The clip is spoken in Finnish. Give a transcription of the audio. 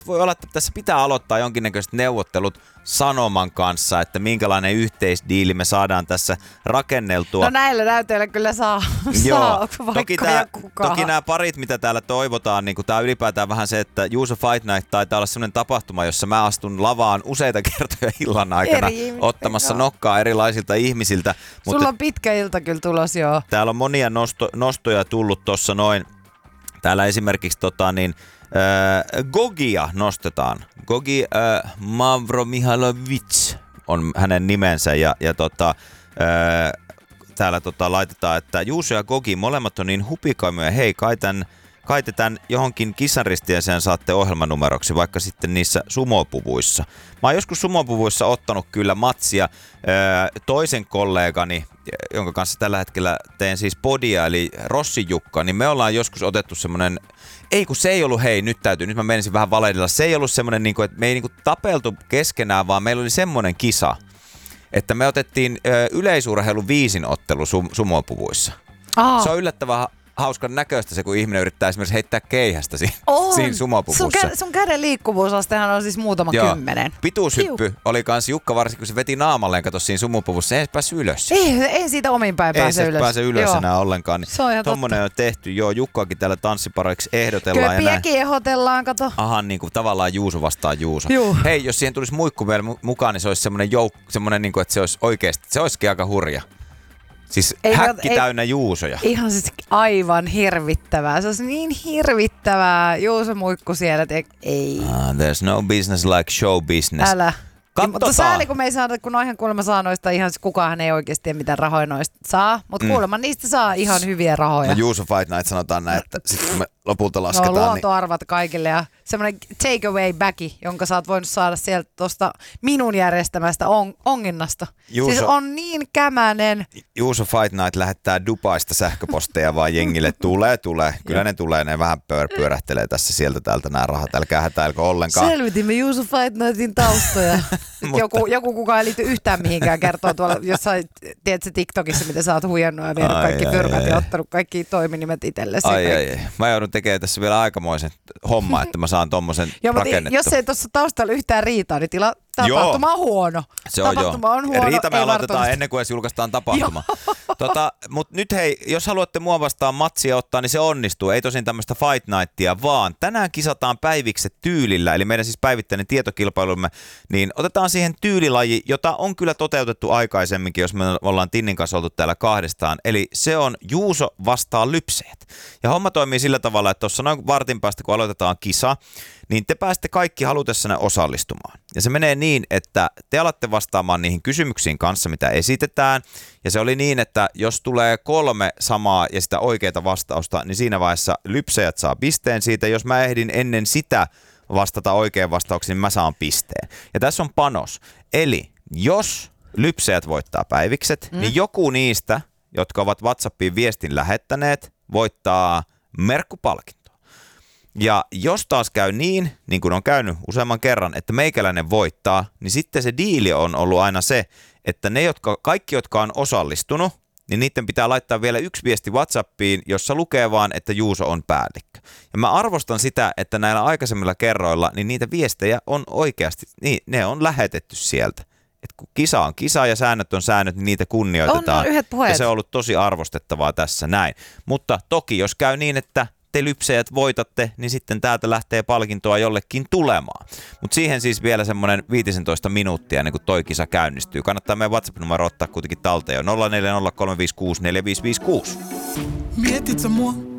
voi olla, että tässä pitää aloittaa jonkinnäköiset neuvottelut Sanoman kanssa, että minkälainen yhteisdiili me saadaan tässä rakenneltua. No näillä näytöillä kyllä saa vaikka toki nämä parit, mitä täällä toivotaan, niin tää ylipäätään vähän se, että Juuso Fight Night taitaa olla sellainen tapahtuma, jossa mä astun lavaan useita kertoja illan aikana ottamassa nokkaa erilaisilta ihmisiltä. Sulla on pitkä ilta kyllä tulos, joo. Täällä on monia nostoja tullut tuossa noin. Täällä esimerkiksi Gogia nostetaan. Gogi Mavromihalovich on hänen nimensä ja täällä laitetaan, että Juuso ja Gogi molemmat on niin hupikaimoja. Hei, kai te tän johonkin kissanristiäiseen saatte ohjelmanumeroksi, vaikka sitten niissä sumopuvuissa. Mä oon joskus sumopuvuissa ottanut kyllä matsia toisen kollegani, jonka kanssa tällä hetkellä teen siis podia, eli Rossi Jukka, niin me ollaan joskus otettu semmonen, kun se ei ollut, nyt mä menisin vähän valehdella, se ei ollut semmonen, että me ei tapeltu keskenään, vaan meillä oli semmonen kisa, että me otettiin yleisurheilun viisinottelu sumopuvuissa. Se on yllättävän hauskan näköistä se, kun ihminen yrittää esimerkiksi heittää keihästä siinä sumopuvussa. Sun käden liikkuvuusastehan on siis muutama 10. Pituushyppy oli kans Jukka, varsinkin kun se veti naamalleen, kato siinä sumupuvussa, ei päässyt ylös. Ei siitä omin päin pääse ylös. Ei pääse ylös enää ollenkaan. Niin tommonen on tehty. Joo, Jukkaakin täällä tanssipariksi ehdotellaan. Köpiäkin ehdotellaan, kato. Aha, niin kuin tavallaan Juuso vastaan Juuso. Hei, jos siihen tulisi muikku vielä mukaan, niin se olisi semmonen niin kuin, että se olisi oikeasti, se olisikin aika hurja. Siis häkki täynnä Juusoja. Ihan siis aivan hirvittävää. Se on niin hirvittävää. Juuso muikku siellä, ei. There's no business like show business. Älä. Mutta sääli, kun me ei saada, kun noihän kuulemma saa noista ihan, kukaan ei oikeasti tiedä, mitä rahoja noista saa. Mutta kuulemma niistä saa ihan hyviä rahoja. No Juuso Fight Night sanotaan näin, että sitten kun me lopulta lasketaan. No luontoarvat kaikille ja semmoinen take away bagi, jonka sä oot voinut saada sieltä tuosta minun järjestämästä onginnasta. Siis on niin kämänen. Juuso Fight Night lähettää Dubaista sähköposteja vaan jengille. Tulee. Kyllä ne tulee, ne vähän pyörähtelee tässä sieltä täältä nämä rahat. Älkää hätäilkö ollenkaan. Selvitimme Juuso Fight Nightin taustoja. joku kukaan ei liity yhtään mihinkään kertoo tuolla jossain, tiedätkö TikTokissa, miten sä oot huijannut ja vienyt kaikki pyrkät ja ottanut kaikki toiminimet itsellesi. Ai. Mä joudun tekemään tässä vielä aikamoisen homma, että mä saan tommosen rakennettua. Jos ei tuossa taustalla yhtään riitaa, niin tapahtuma on huono. Se on tapahtuma on huono. Riita me aloitetaan ennen kuin edes julkaistaan tapahtuma. Mutta nyt hei, jos haluatte mua vastaan matsia ottaa, niin se onnistuu. Ei tosin tämmöistä Fight Nightia, vaan tänään kisataan päivikset tyylillä, eli meidän siis päivittäinen tietokilpailumme, niin otetaan siihen tyylilaji, jota on kyllä toteutettu aikaisemminkin, jos me ollaan Tinnin kanssa oltu täällä kahdestaan. Eli se on Juuso vastaan lypseet. Ja homma toimii sillä tavalla, että tuossa noin vartin päästä, kun aloitetaan kisa, niin te pääsette kaikki halutessanne osallistumaan. Ja se menee niin, että te alatte vastaamaan niihin kysymyksiin kanssa, mitä esitetään. Ja se oli niin, että jos tulee 3 samaa ja sitä oikeaa vastausta, niin siinä vaiheessa lypsejät saa pisteen siitä. Jos mä ehdin ennen sitä vastata oikean vastauksen, niin mä saan pisteen. Ja tässä on panos. Eli jos lypsejät voittaa päivikset, niin joku niistä, jotka ovat WhatsAppiin viestin lähettäneet, voittaa merkkupalkinto. Ja jos taas käy niin kuin on käynyt useamman kerran, että meikäläinen voittaa, niin sitten se diili on ollut aina se, että kaikki, jotka on osallistunut, niin niiden pitää laittaa vielä yksi viesti WhatsAppiin, jossa lukee vaan, että Juuso on päällikkö. Ja mä arvostan sitä, että näillä aikaisemmilla kerroilla, niin niitä viestejä on oikeasti, niin ne on lähetetty sieltä. Et kun kisa on kisa ja säännöt on säännöt, niin niitä kunnioitetaan. Ja se on ollut tosi arvostettavaa tässä näin. Mutta toki jos käy niin, että te lypsejät voitatte, niin sitten täältä lähtee palkintoa jollekin tulemaan. Mutta siihen siis vielä semmoinen 15 minuuttia, niin kun toi kisa käynnistyy. Kannattaa meidän WhatsApp-numero ottaa kuitenkin talteen jo 0403564556. Mietit sä mua?